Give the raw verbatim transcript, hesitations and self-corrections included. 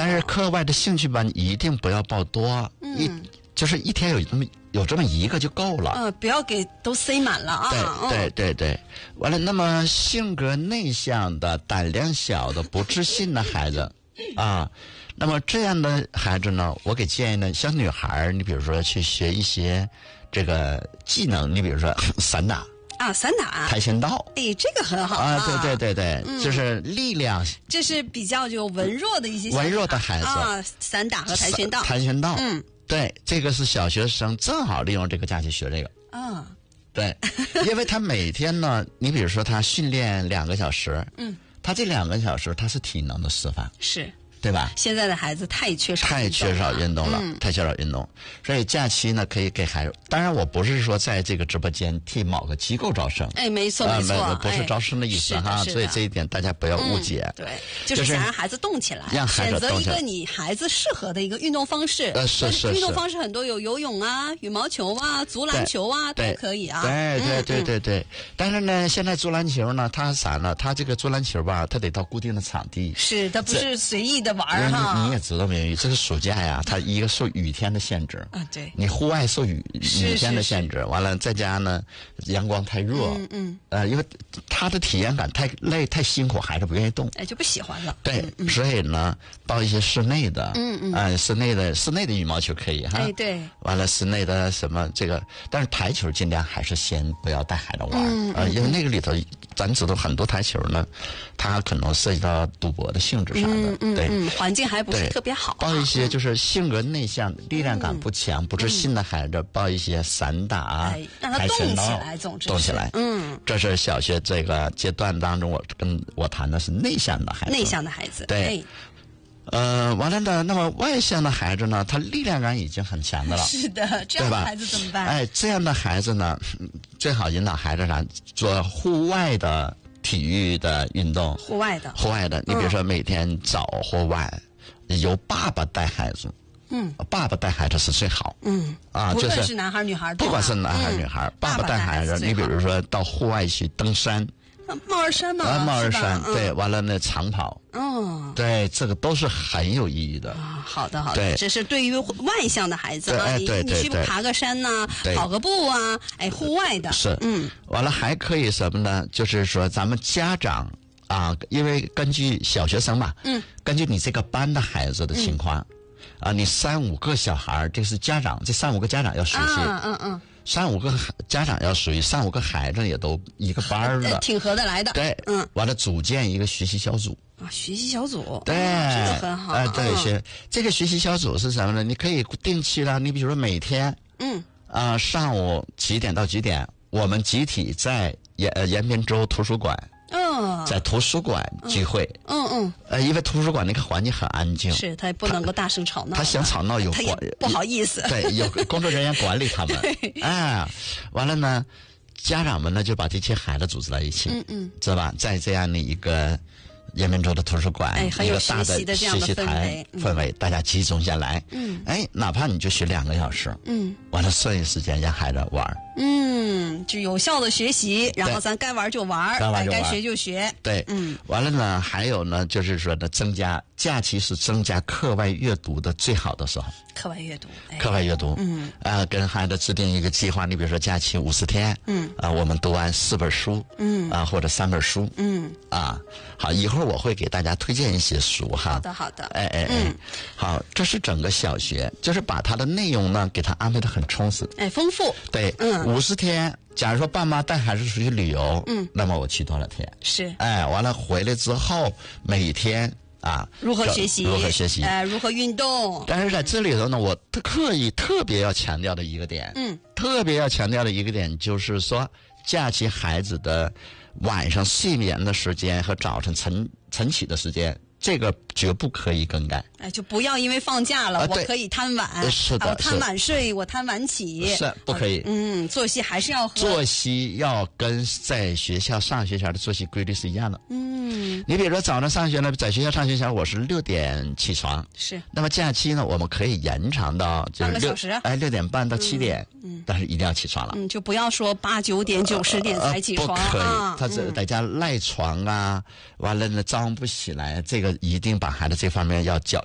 但是课外的兴趣班一定不要报多， 嗯， 一就是一天有这么有这么一个就够了。 嗯，不要给都塞满了啊。 对对对对，完了，那么性格内向的、胆量小的、不自信的孩子啊，那么这样的孩子呢，我给建议呢，像女孩，你比如说去学一些这个技能，你比如说散打。 啊，散打、 跆拳道， 哎，这个很好啊！对对对对， 嗯、 就是力量， 这是比较就文弱的一些小文弱的孩子啊，散打和跆拳道， 跆拳道， 嗯， 对，这个是小学生正好利用这个假期学这个啊， 对，因为他每天呢，你比如说他训练两个小时， 嗯， 他这两个小时他是体能的释放， 是。 对吧？ 现在的孩子太缺少太缺少运动了， 嗯、 太缺少运动。所以假期呢，可以给孩子。当然，我不是说在这个直播间替某个机构招生， 哎，没错没错， 呃、不是招生的意思、哎、哈。所以这一点大家不要误解。 嗯、对，就是想让孩子动起来， 就是、让孩子动起来， 选择一个你孩子适合的一个运动方式。 呃，是是是。 运动方式很多，有游泳啊、羽毛球啊、足篮球啊都可以啊。 对对对对对。 嗯、 但是呢，现在足篮球呢，它啥呢？它这个足篮球吧，它得到固定的场地。 是，它不是随意的玩哈。 你也知道没有？这个暑假呀，它一个受雨天的限制啊，对， 你户外受雨雨天的限制，完了在家呢，阳光太热， 嗯嗯， 呃，因为他的体验感太累太辛苦，孩子不愿意动， 哎，就不喜欢了。 对， 嗯嗯、 所以呢，报一些室内的， 嗯嗯， 呃，室内的室内的羽毛球可以哈， 哎对， 完了室内的什么这个，但是台球尽量还是先不要带孩子玩， 嗯嗯、 呃，因为那个里头咱知道很多台球呢，它可能涉及到赌博的性质啥的， 嗯嗯、 对、 嗯，环境还不是特别好、啊。 报一些就是性格内向、力量感不强、 嗯、 不自信的孩子，报一些散打、 哎、让他动起来，总之动起来。 嗯， 这是小学这个阶段当中，我跟我谈的是内向的孩子。 内向的孩子， 对。 哎呃，完了呢，那么外向的孩子呢，他力量感已经很强的了。 是的，这样的孩子怎么办？ 哎，这样的孩子呢，最好引导孩子啥做户外的体育的运动。 户外的。 户外的，你比如说每天早或晚，嗯、由爸爸带孩子。 嗯， 爸爸带孩子是最好。 嗯， 啊， 不就是论是男孩女孩都好， 不管是男孩女孩， 嗯、 爸爸带孩子，你比如说到户外去登山。 帽儿山嘛， 啊，帽儿山， 嗯、 对，完了呢，长跑， 嗯， 对，这个都是很有意义的。 啊，好的，好的， 对， 这是对于外向的孩子啊， 哎、对对对你你去爬个山呐、啊，跑个步啊，哎，户外的是， 嗯， 完了还可以什么呢？就是说咱们家长啊，因为根据小学生嘛， 嗯， 根据你这个班的孩子的情况， 嗯、 啊，你三五个小孩，这是家长，这三五个家长要熟悉， 嗯嗯嗯。 三五个家长要属于三五个孩子也都一个班儿的， 挺合得来的。 对， 嗯， 完了组建一个学习小组啊，学习小组， 对， 这个很好。 哎、呃，对，学、 嗯、 这个学习小组是什么呢？你可以定期的，你比如说每天， 嗯， 啊、呃，上午几点到几点，我们集体在延呃延边州图书馆。 嗯， 在图书馆聚会， 嗯嗯， 呃，因为图书馆那个环境很安静， 是他也不能够大声吵闹， 他想吵闹有管， 不好意思， 对，有工作人员管理他们，哎，完了呢，家长们呢就把这些孩子组织在一起， 嗯嗯， 知道吧？在这样的一个延边州的图书馆， 哎， 一个大的学习台氛围，大家集中下来， 嗯， 哎，哪怕你就学两个小时， 嗯， 完了剩下时间让孩子玩。 嗯，就有效的学习，然后咱该玩就玩， 该玩就玩，该学就学。 对， 嗯， 完了呢，还有呢，就是说呢，增加假期是增加课外阅读的最好的时候。 课外阅读，哎、 课外阅读， 嗯， 啊、呃，跟孩子制定一个计划，你比如说假期五十天， 嗯， 啊、呃，我们读完四本书， 嗯， 啊、呃，或者三本书， 嗯， 啊，好，一会儿我会给大家推荐一些书哈。 好的，好的， 哎哎哎， 嗯， 好，这是整个小学，就是把它的内容呢给它安排的很充实， 哎，丰富， 对， 嗯， 五十天。假如说爸妈带孩子出去旅游， 嗯， 那么我去多少天？ 是， 哎，完了回来之后每天啊， 如何学习？ 如何学习？ 哎、呃，如何运动？ 但是在这里头呢，我刻意特别要强调的一个点， 嗯， 特别要强调的一个点就是说，假期孩子的晚上睡眠的时间和早晨晨晨起的时间。这个绝不可以更改， 哎，就不要因为放假了， 啊、 我可以贪晚， 是的， 我贪晚睡，我贪晚起， 是不可以。 嗯，作息还是要和作息要跟在学校上学前的作息规律是一样的。 嗯， 你比如说早上上学呢，在学校上学前我是六点起床， 是。 那么假期呢，我们可以延长到就是六哎六点半到七点， 嗯， 但是一定要起床了。 嗯，就不要说八九点、九十点才起床、 呃呃、不可以， 啊、 他在在家赖床啊，嗯、完了呢早上不起来，这个一定把孩子这方面要教。